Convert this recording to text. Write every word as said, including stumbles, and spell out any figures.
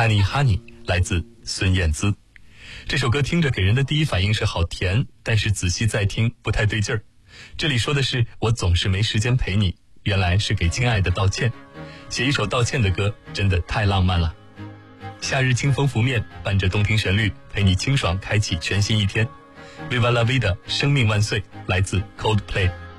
Honey Honey 来自孙燕姿。这首歌听着给人的第一反应是好甜，但是仔细再听不太对劲儿。这里说的是我总是没时间陪你，原来是给亲爱的道歉。写一首道歉的歌真的太浪漫了。夏日清风拂面，伴着动听旋律，陪你清爽开启全新一天。Viva la vida 生命万岁来自 Coldplay。